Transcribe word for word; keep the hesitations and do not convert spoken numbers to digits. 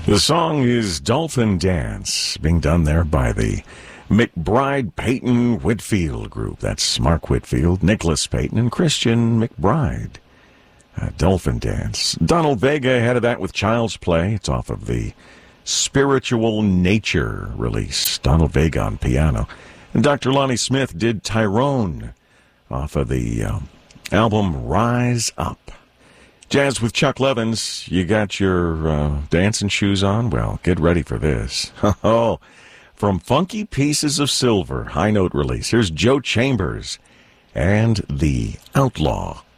The song is Dolphin Dance, being done there by the McBride Peyton Whitfield group. That's Mark Whitfield, Nicholas Peyton, and Christian McBride. Uh, Dolphin Dance. Donald Vega ahead of that with Child's Play. It's off of the Spiritual Nature release. Donald Vega on piano. And Doctor Lonnie Smith did Tyrone off of the um, album Rise Up. Jazz with Chuck Levins. You got your uh, dancing shoes on? Well, get ready for this. Oh, from Funky Pieces of Silver, high note release. Here's Joe Chambers and the Outlaw.